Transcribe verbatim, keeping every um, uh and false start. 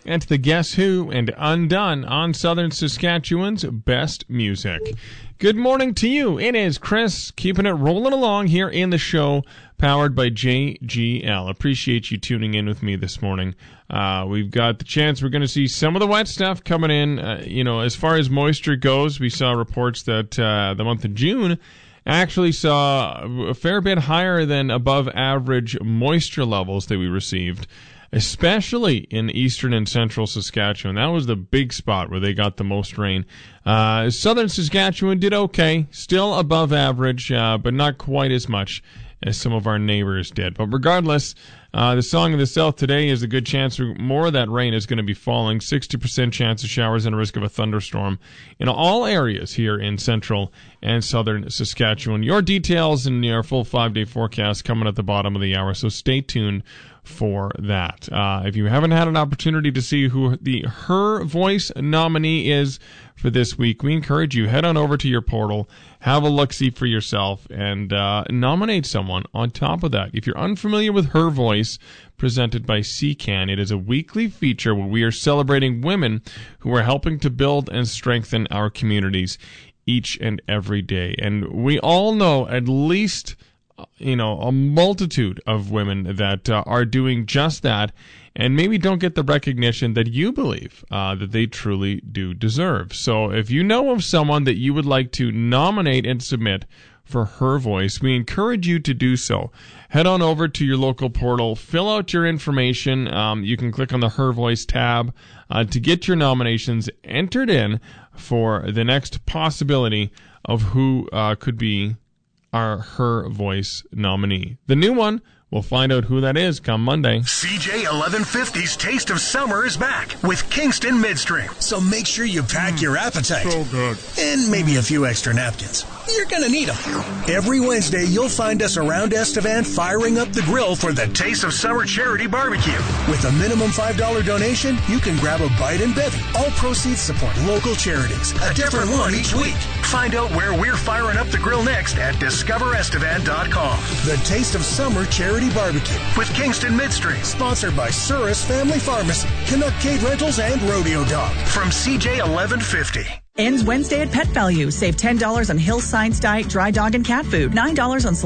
and to the Guess Who and Undone on Southern Saskatchewan's best music. Good morning to you. It is Chris, keeping it rolling along here in the show, powered by J G L. Appreciate you tuning in with me this morning. Uh, we've got the chance we're going to see some of the wet stuff coming in. Uh, you know, as far as moisture goes, we saw reports that uh, the month of June actually saw a fair bit higher than above average moisture levels that we received, especially in eastern and central Saskatchewan. That was the big spot where they got the most rain. Uh, southern Saskatchewan did okay, still above average, uh, but not quite as much as some of our neighbors did. But regardless, uh, the Song of the South today is a good chance more of that rain is going to be falling. sixty percent chance of showers and a risk of a thunderstorm in all areas here in central and southern Saskatchewan. Your details in your full five-day forecast coming at the bottom of the hour, so stay tuned for that. Uh, if you haven't had an opportunity to see who the Her Voice nominee is for this week, we encourage you, head on over to your portal, have a look-see for yourself, and uh, nominate someone on top of that. If you're unfamiliar with Her Voice, presented by C C A N, it is a weekly feature where we are celebrating women who are helping to build and strengthen our communities each and every day. And we all know at least you know, a multitude of women that uh, are doing just that and maybe don't get the recognition that you believe uh, that they truly do deserve. So if you know of someone that you would like to nominate and submit for Her Voice, we encourage you to do so. Head on over to your local portal, fill out your information. Um, you can click on the Her Voice tab uh, to get your nominations entered in for the next possibility of who uh, could be our Her Voice nominee. The new one, we'll find out who that is come Monday. C J eleven fifty's Taste of Summer is back with Kingston Midstream. So make sure you pack mm, your appetite. So good. And maybe a few extra napkins. You're going to need them. Every Wednesday, you'll find us around Estevan firing up the grill for the Taste of Summer Charity Barbecue. With a minimum five dollars donation, you can grab a bite and bevy. All proceeds support local charities. A different one each week. Find out where we're firing up the grill next at discover estevan dot com. The Taste of Summer Charity Barbecue with Kingston Midstream. Sponsored by Surus Family Pharmacy, Canuck Cade Rentals, and Rodeo Dog. From C J eleven fifty. Ends Wednesday at Pet Value. Save ten dollars on Hill Science Diet Dry Dog and Cat Food, nine dollars on